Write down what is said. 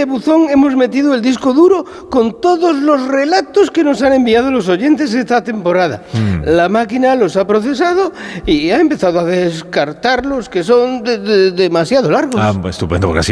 este buzón hemos metido el disco duro con todos los relatos que nos han enviado los oyentes esta temporada. La máquina los ha procesado y ha empezado a descartar los que son demasiado largos. Estupendo, porque así